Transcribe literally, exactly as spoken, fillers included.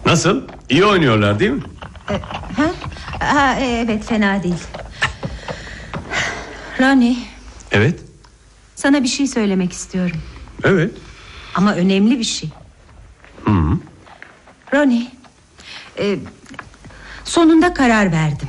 Nasıl? İyi oynuyorlar değil mi? E, ha? Ha, evet, fena değil. Ronnie. Evet. Sana bir şey söylemek istiyorum. Evet. Ama önemli bir şey. Hı. Ronnie, e, sonunda karar verdim.